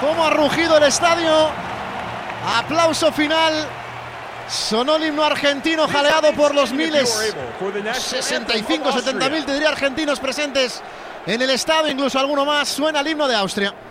cómo ha rugido el estadio. Aplauso final. Sonó el himno argentino jaleado por los miles. 65, 70 mil, te diría, argentinos presentes en el estadio, incluso alguno más. Suena el himno de Austria.